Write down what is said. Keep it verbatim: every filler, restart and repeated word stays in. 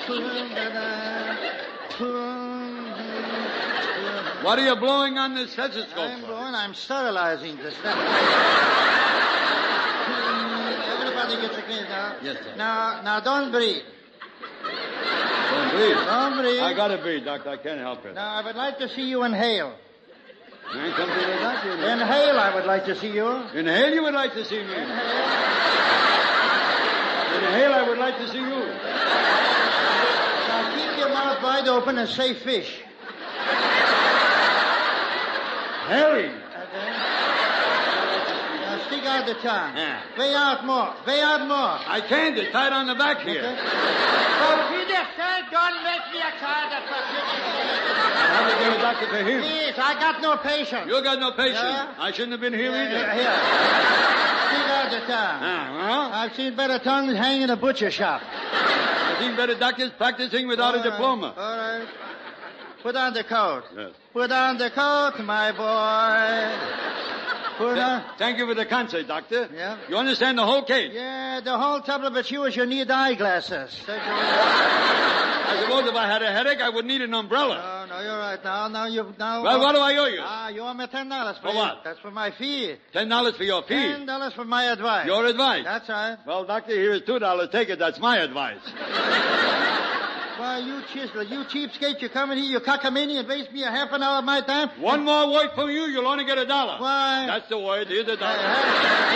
What are you blowing on the stethoscope I'm for? blowing, I'm sterilizing the stuff. Everybody gets a clean now. Yes, sir. Now, now don't breathe. Don't breathe. Don't breathe. I gotta breathe, Doctor. I can't help it. Now, I would like to see you inhale. Man, come to the doctor. Inhale, I would like to see you. Inhale, you would like to see me. Inhale. Inhale, I would like to see you. Now, keep your mouth wide open and say fish. Harry. Okay. Now, stick out the tongue. Yeah. Way out more. Way out more. I can't. It's tied on the back here. Okay. Oh, Peter, sir, don't make me a child of How to get a doctor for him? Please, I got no patience. You got no patience. Yeah? I shouldn't have been here Here, either. here, here. Stick out the tongue. Ah, well, I've seen better tongues hang in a butcher shop. I've seen better doctors practicing without All a right, diploma. All right. Put on the coat. Yes. Put on the coat, my boy. Put on. Thank you for the concert, Doctor. Yeah. You understand the whole case? Yeah, the whole trouble with you is you need eyeglasses. I suppose if I had a headache, I would need an umbrella. No, no, you're right. Now, now you now. Well, what do I owe you? Ah, you owe me ten dollars for, For you. what? That's for my fee. Ten dollars for your fee. Ten dollars for my advice. Your advice. That's right. Well, Doctor, here is two dollars. Take it. That's my advice. Why, you chisel, you cheapskate, you come in here, you cockamamie, and waste me a half an hour of my time. One more word from you, you'll only get a dollar. Why? That's the word. Here's a dollar. Hey, hey.